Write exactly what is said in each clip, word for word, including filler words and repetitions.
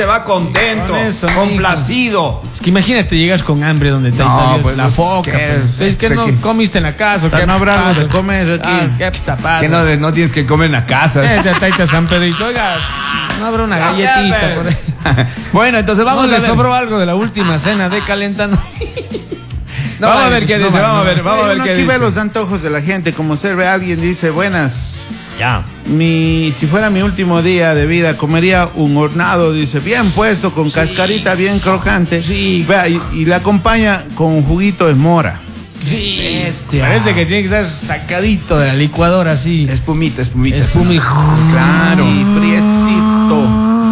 se va contento, Con eso, complacido. Es que imagínate, llegas con hambre donde está No, pues, pues, la foca. ¿qué? Pues. Es que Este no que- comiste en la casa. ¿Qué No habrá algo pasa? de comer aquí. Ah, ¿qué pasa? Que no, no tienes que comer en la casa. Eh, de Taita San Pedrito, oiga, no habrá una galletita por ahí. Bueno, entonces vamos No a le ver. sobró algo de la última cena de calentando. No vamos a vale, ver qué no dice, vale, vamos a no ver, vale. vamos a ver Uno qué aquí dice. ve los antojos de la gente, como se ve alguien dice, buenas. Ya. Mi, si fuera mi último día de vida, comería un hornado, dice, bien puesto, con cascarita bien crocante. Sí. Vea, y, y la acompaña con un juguito de mora. Sí, parece que tiene que estar sacadito de la licuadora así. Espumita, espumita. Espuma y Claro. Y friecito.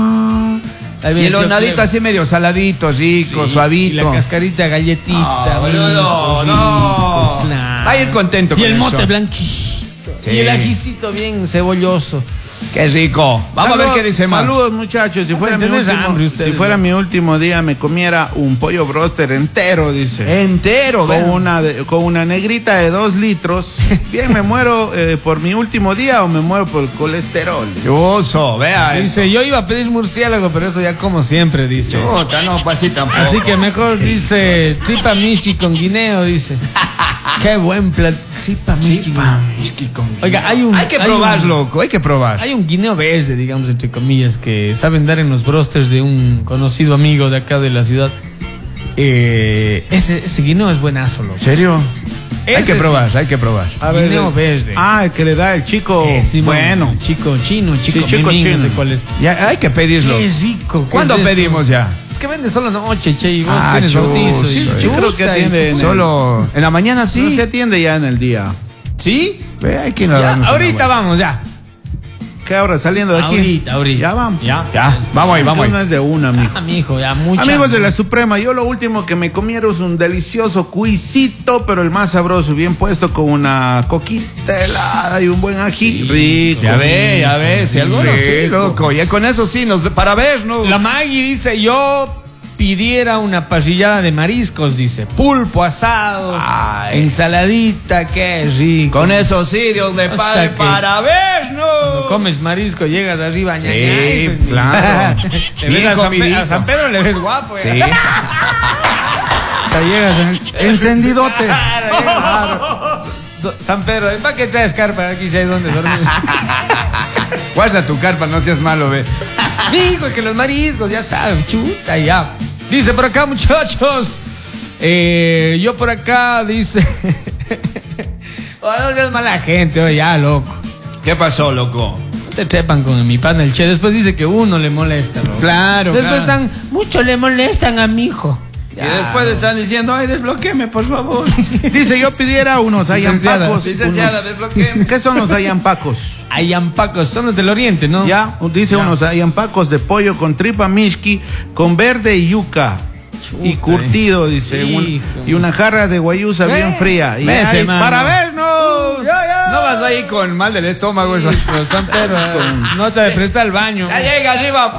Ahí Y viene el tío hornadito Clever. así medio saladito, rico, Sí, suavito. Y la cascarita galletita. No, rico, boludo, rico, no. claro. Va a ir contento Y con el eso. mote blanquito. Sí. Y el ajicito bien cebolloso. Qué rico. Vamos a ver qué dice más. Saludos, muchachos. Si fuera, mi tenés último, hambre si ustedes, fuera ¿no? mi último día, me comiera un pollo broster entero, dice. Entero, Con ven. una, de- con una negrita de dos litros. Bien, ¿me muero eh, por mi último día o me muero por el colesterol? Chuso, vea eso. Dice, yo iba a pedir murciélago, pero eso ya como siempre, dice. Chuta, no, pues así tampoco. Así que mejor dice tripa mishki con guineo, dice. Qué buen plato. Tripa mishki. Oiga, hay un... Hay que hay probar, un- loco, hay que probar. Hay un guineo verde, digamos, entre comillas, que saben dar en los brosters de un conocido amigo de acá de la ciudad. Eh, ese, ese guineo es buenazo, loco. ¿En serio? Hay Ese que sí. probar, hay que probar. A ver, Guineo eh, verde. Ah, el que le da el chico. Eh, sí, bueno. Chico chino, chico, Sí, chico menín, no chino. sé cuál es. Ya, hay que pedirlo. Qué rico. ¿qué ¿Cuándo es eso? pedimos ya? Es que vende solo noche, che, y vos Ah, tienes chuzo, bautizo. y- sí, sí, creo que chusta, y- atiende en el- Solo en la mañana No sí. se atiende ya en el día. ¿Sí? Ve, hay que ir a Ya, darnos una ahorita vuelta. vamos, ya. ¿Qué ahora saliendo de aquí? Ahorita, ahorita. Ya vamos. Ya. Ya, vamos ahí, vamos Uno ahí. es de una, amigo. Ah, mijo, ya mucho. Amigos de la Suprema, yo lo último que me comieron es un delicioso cuisito, pero el más sabroso, bien puesto con una coquita helada y un buen ají. Rico. Ya ve, ya ve, si algo no, sí, Rico. loco. Ya con eso sí, nos para ver, ¿no? La Maggie dice, yo pidiera una parrillada de mariscos, dice. Pulpo asado, Ay. ensaladita, qué rico. Con eso sí, Dios le O pague sea que- para ver, Cuando ¿no? comes marisco, llegas de arriba, ña, ña, Sí, y pues, claro. Le ves Bien a San, Pe- comidito. a San Pedro le ves guapo. Sí. ¿eh? Ya llegas en- encendidote. Claro, claro. Do- San Pedro, ¿para qué traes carpa aquí si hay donde dormir? Guarda tu carpa, no seas malo, ve. Digo que los mariscos, ya saben, chuta, ya. Dice por acá, muchachos. eh, yo por acá, dice. Oh, no seas mala gente, oye, ya, loco. ¿Qué pasó, loco? No te trepan con mi pana el Che. Después dice que uno le molesta, loco. Claro, Después claro. están, mucho le molestan a mi hijo. Y después están diciendo, ay, desbloqueme, por favor. Dice, yo pidiera unos Licenciada, ayampacos. Licenciada, desbloqueme. unos- ¿Qué son los ayampacos? Ayampacos, son los del oriente, ¿no? Ya, dice Ya. unos ayampacos de pollo con tripa mishki, con verde y yuca. Y Chuta, curtido, dice. un- hijo. y una jarra de guayusa Ve, bien fría. Y vese, ay, mano. para vernos. No vas ahí con mal del estómago, eso. Pero San Pedro, eh, no te presta al baño. Ya llega arriba.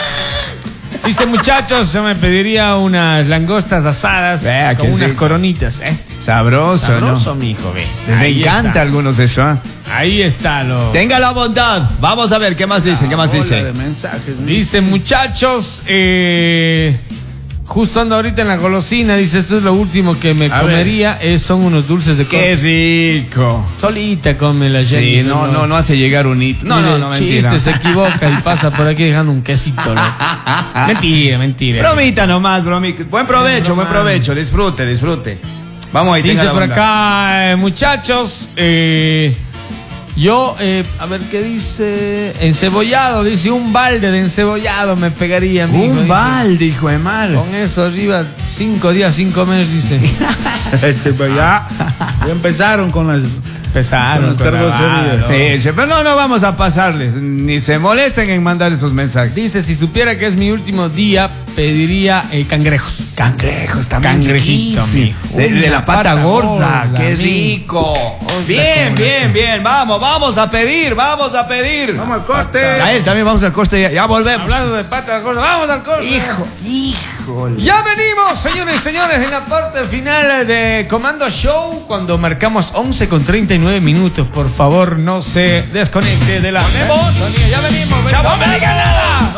Dice, muchachos, yo me pediría unas langostas asadas Vea, con qué unas rico. coronitas, ¿eh? Sabroso, Sabroso, ¿no? mijo, ve. Les Ahí encanta está. a algunos eso, ¿ah? Ahí está lo. Tenga la bondad. Vamos a ver, ¿qué más dice? ¿Qué más Bola dice? de mensajes, ¿no? Dice, muchachos, eh, justo ando ahorita en la golosina, dice, esto es lo último que me A comería, es, son unos dulces de Qué rico. Solita come la gente. Sí, no, no, no hace llegar un hito. No, no, no, mentira. Chiste, se equivoca y pasa por aquí dejando un quesito. ¿no? Mentira, mentira. Bromita nomás, bromita. Buen provecho, buen provecho. Disfrute, disfrute. Vamos ahí, tenga Dice la por bondad. acá, eh, muchachos, eh, yo, eh, a ver qué dice, encebollado, dice, un balde de encebollado me pegaría, amigo. Un dice. balde, hijo de mal. Con eso arriba, cinco días sin comer, dice. Este, pues ya, ya empezaron con las. Pesaron. Con el cargo serio. Sí, sí, pero no, no vamos a pasarles. Ni se molesten en mandar esos mensajes. Dice, si supiera que es mi último día, pediría eh, cangrejos. Cangrejos también. Cangrejito, chiquísimo. mijo. De, de Una la pata, pata gorda. gorda, Qué mijo. rico. Otra Bien, como bien, la- bien. Vamos, vamos a pedir, vamos a pedir. Vamos al corte. A él también vamos al corte. Ya, ya volvemos. Hablando de patas gordas, vamos al corte. Hijo, hijo. Ya venimos, señores y señores, en la parte final de Comando Show, cuando marcamos once con treinta y nueve minutos. Por favor, no se desconecte de la... Ponemos. Ya venimos. Chavo, no me diga nada.